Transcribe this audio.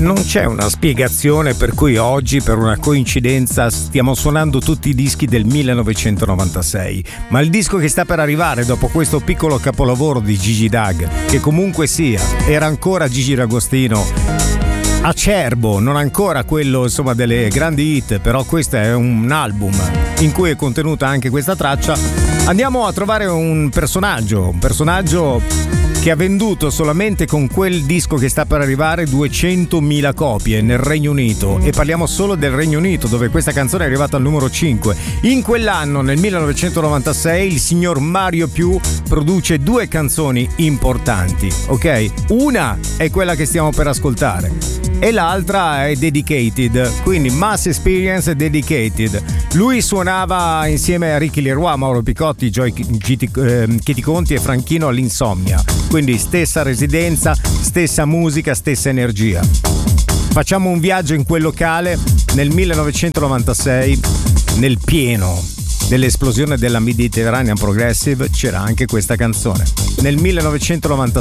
Non c'è una spiegazione per cui oggi, per una coincidenza, stiamo suonando tutti i dischi del 1996, ma il disco che sta per arrivare dopo questo piccolo capolavoro di Gigi D'Agostino, che comunque sia, era ancora Gigi D'Agostino acerbo, non ancora quello insomma delle grandi hit, però questo è un album in cui è contenuta anche questa traccia. Andiamo a trovare un personaggio che ha venduto solamente con quel disco che sta per arrivare 200.000 copie nel Regno Unito, e parliamo solo del Regno Unito, dove questa canzone è arrivata al numero 5. In quell'anno, nel 1996, il signor Mario Più produce due canzoni importanti, ok? Una è quella che stiamo per ascoltare e l'altra è Dedicated, quindi Mass Experience e Dedicated. Lui suonava insieme a Ricky Leroy, Mauro Picotti, Chiti Conti e Franchino all'Insomnia, quindi stessa residenza, stessa musica, stessa energia. Facciamo un viaggio in quel locale nel 1996, nel pieno dell'esplosione della Mediterranean Progressive. C'era anche questa canzone. Nel 1996